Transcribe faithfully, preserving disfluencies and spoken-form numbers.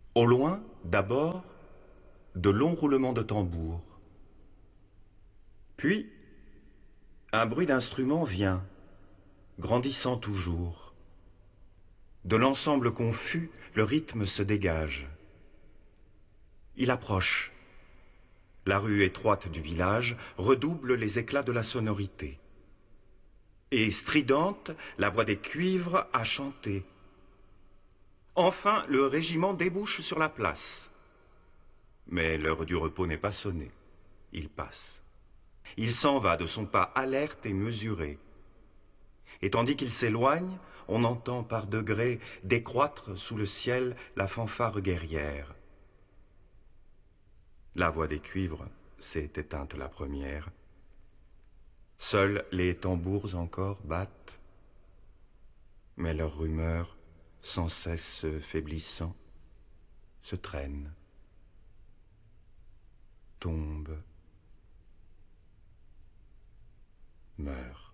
Au loin, d'abord, de longs roulements de tambour. Puis, un bruit d'instrument vient, grandissant toujours. De l'ensemble confus, le rythme se dégage. Il approche. La rue étroite du village redouble les éclats de la sonorité. Et stridente, la voix des cuivres a chanté. Enfin, le régiment débouche sur la place. Mais l'heure du repos n'est pas sonnée. Il passe. Il s'en va de son pas alerte et mesuré. Et tandis qu'il s'éloigne, on entend par degrés décroître sous le ciel la fanfare guerrière. La voix des cuivres s'est éteinte la première. Seuls les tambours encore battent, mais leur rumeur, sans cesse se faiblissant, se traîne, tombe, meurt.